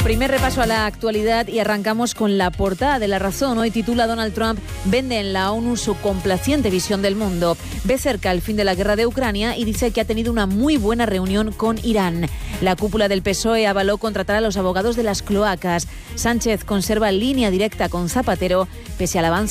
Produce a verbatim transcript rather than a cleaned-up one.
Primer repaso a la actualidad y arrancamos con la portada de La Razón. Hoy titula Donald Trump vende en la ONU su complaciente visión del mundo. Ve cerca el fin de la guerra de Ucrania y dice que ha tenido una muy buena reunión con Irán. La cúpula del P S O E avaló contratar a los abogados de las cloacas. Sánchez conserva línea directa con Zapatero pese al avance